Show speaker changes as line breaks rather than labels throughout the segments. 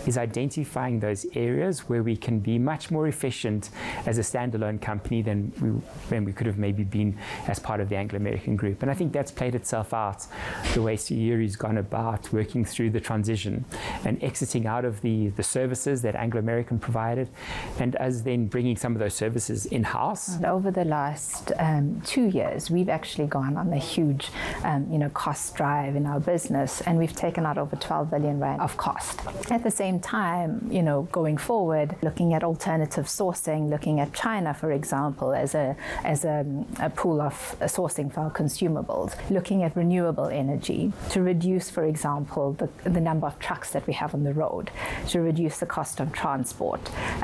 is identifying those areas where we can be much more efficient as a standalone company than we could have maybe been as part of the Anglo American group. And I think that's played itself out the way Sayuri's gone about working through the transition and exiting out of the services that Anglo American provided, and us then bringing some of those services in-house.
Over the last 2 years, we've actually gone on a huge cost drive in our business, and we've taken out over 12 billion rand of cost. At the same time, going forward, looking at alternative sourcing, looking at China, for example, as a pool of sourcing for our consumables, looking at renewable energy to reduce, for example, the number of trucks that we have on the road, to reduce the cost of transport,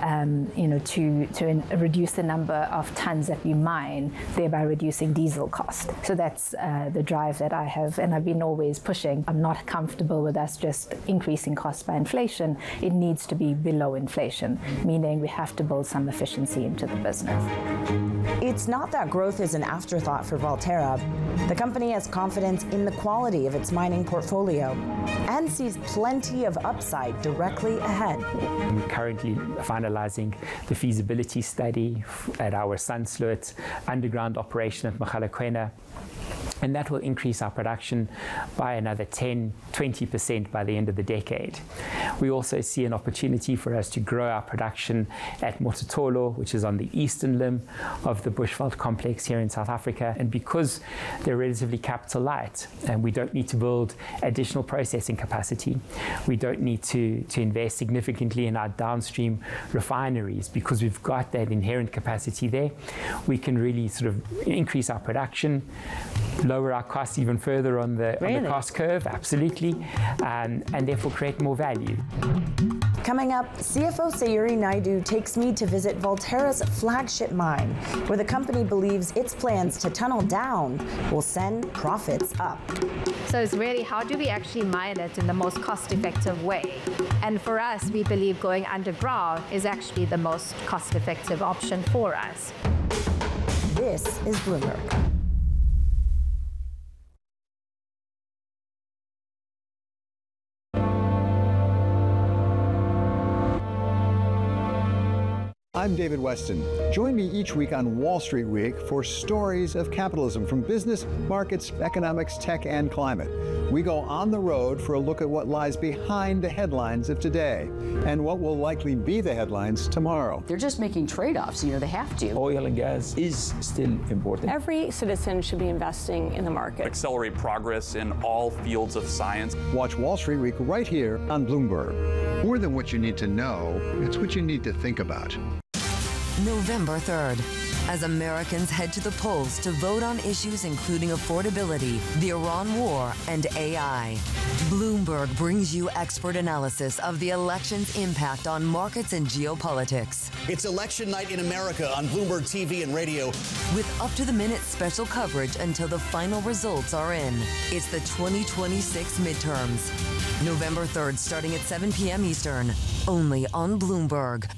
to reduce the number of tons that we mine, thereby reducing diesel cost. So that's the drive that I have, and I've been always pushing. I'm not comfortable with us just increasing costs by inflation. It needs to be below inflation, meaning we have to build some efficiency into the business.
It's not that growth is an afterthought for Valterra. The company has confidence in the quality of its mining portfolio and sees plenty of upside directly ahead.
We're currently finalizing the feasibility study at our Sandsloot underground operation at Mogalakwena, and that will increase our production by another 10-20% by the end of the decade. We also see an opportunity for us to grow our production at Mototolo, which is on the eastern limb of the Bushveld complex here in South Africa. And because they're relatively capital light and we don't need to build additional processing capacity, we don't need to invest significantly in our downstream refineries, because we've got that inherent capacity there, we can really sort of increase our production, lower our costs even further on the cost curve, absolutely, and therefore create more value.
Coming up, CFO Sayuri Naidoo takes me to visit Valterra's flagship mine, where the company believes its plans to tunnel down will send profits up.
So it's really, how do we actually mine it in the most cost-effective way? And for us, we believe going underground is actually the most cost-effective option for us.
This is Bloomberg.
I'm David Weston. Join me each week on Wall Street Week for stories of capitalism from business, markets, economics, tech, and climate. We go on the road for a look at what lies behind the headlines of today and what will likely be the headlines tomorrow.
They're just making trade-offs, they have to.
Oil and gas is still important.
Every citizen should be investing in the market.
Accelerate progress in all fields of science.
Watch Wall Street Week right here on Bloomberg.
More than what you need to know, it's what you need to think about.
November 3rd, as Americans head to the polls to vote on issues including affordability, the Iran war, and AI. Bloomberg brings you expert analysis of the election's impact on markets and geopolitics.
It's election night in America on Bloomberg TV and radio.
With up-to-the-minute special coverage until the final results are in. It's the 2026 midterms. November 3rd, starting at 7 p.m. Eastern, only on Bloomberg.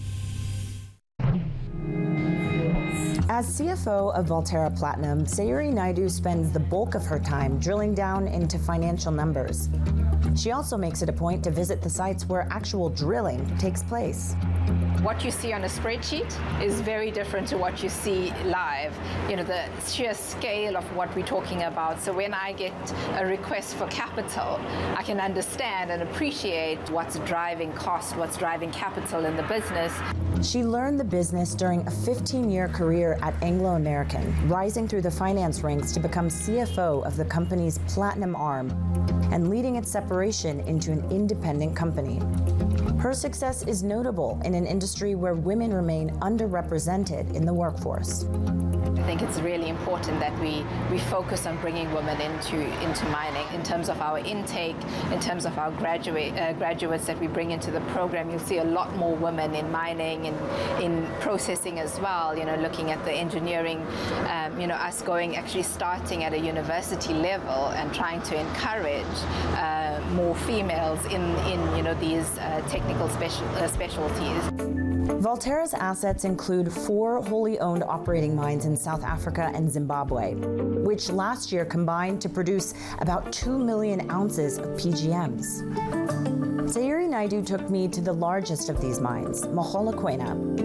As CFO of Valterra Platinum, Sayuri Naidoo spends the bulk of her time drilling down into financial numbers. She also makes it a point to visit the sites where actual drilling takes place.
What you see on a spreadsheet is very different to what you see live. The sheer scale of what we're talking about. So when I get a request for capital, I can understand and appreciate what's driving cost, what's driving capital in the business.
She learned the business during a 15-year career at Anglo American, rising through the finance ranks to become CFO of the company's platinum arm and leading its separation into an independent company. Her success is notable in an industry where women remain underrepresented in the workforce.
I think it's really important that we focus on bringing women into mining. In terms of our intake, in terms of our graduates that we bring into the program, you'll see a lot more women in mining and in processing as well. Looking at the engineering, us actually starting at a university level and trying to encourage more females in these technical specialties.
Valterra's assets include 4 wholly owned operating mines in South Africa and Zimbabwe, which last year combined to produce about 2 million ounces of PGMs. Sayuri Naidu took me to the largest of these mines, Mogalakwena.